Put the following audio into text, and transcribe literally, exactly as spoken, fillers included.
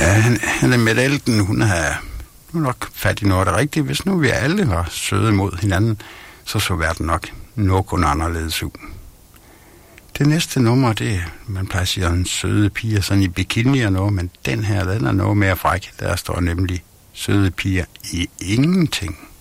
Ja, Helle Mette Elden, hun har nu nok fat i noget af det rigtige. Hvis nu vi alle var søde mod hinanden, så så verden nok nogenlunde anderledes ud. Det næste nummer, det er, man plejer at sige, en søde piger, sådan i bikini og noget, men den her, den er noget mere fræk. Der står nemlig søde piger i ingenting.